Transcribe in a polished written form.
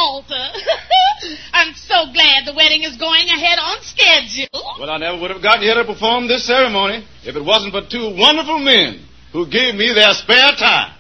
altar. I'm so glad the wedding is going ahead on schedule. Well, I never would have gotten here to perform this ceremony if it wasn't for two wonderful men who gave me their spare time.